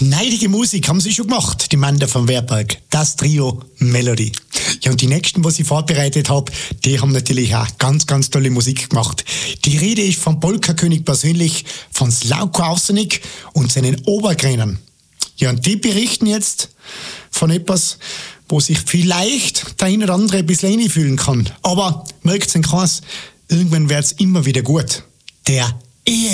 Schneidige Musik haben sie schon gemacht, die Männer vom Werberg. Das Trio Melody. Ja, und die nächsten, was ich vorbereitet habe, die haben natürlich auch ganz, ganz tolle Musik gemacht. Die Rede ist vom Polka-König persönlich, von Slavko Avsenik und seinen Oberkränen. Ja, und die berichten jetzt von etwas, wo sich vielleicht der eine oder andere ein bisschen einfühlen kann. Aber merkt's in keins, irgendwann wird's immer wieder gut. Der Ehe.